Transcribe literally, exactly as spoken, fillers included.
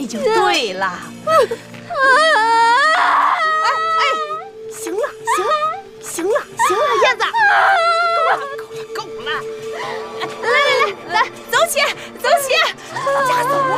就对了。哎哎，行了行了行了行了，燕子，够了够了够了！来来来来，走起走起，加速